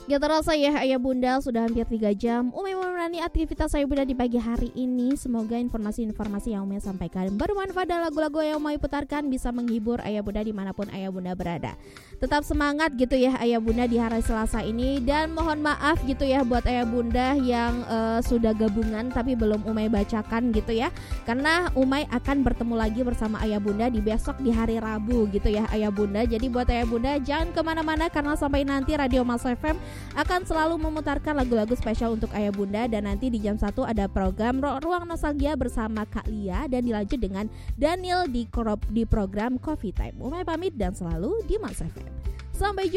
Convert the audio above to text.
Gak terasa ya Ayah Bunda sudah hampir 3 jam Umi menemani aktivitas Ayah Bunda di pagi hari ini. Semoga informasi-informasi yang Umi sampaikan bermanfaat dan lagu-lagu yang Umi putarkan bisa menghibur Ayah Bunda dimanapun Ayah Bunda berada. Tetap semangat gitu ya Ayah Bunda di hari Selasa ini. Dan mohon maaf gitu ya buat Ayah Bunda yang sudah gabungan tapi belum Umi bacakan gitu ya. Karena Umi akan bertemu lagi bersama Ayah Bunda di besok di hari Rabu gitu ya Ayah Bunda. Jadi buat Ayah Bunda jangan kemana-mana karena sampai nanti Radio Mas FM akan selalu memutarkan lagu-lagu spesial untuk Ayah Bunda. Dan nanti di jam 1 ada program Ruang Nostalgia bersama Kak Lia. Dan dilanjut dengan Daniel di program Coffee Time. Umay pamit dan selalu di Mas FM. Sampai jumpa.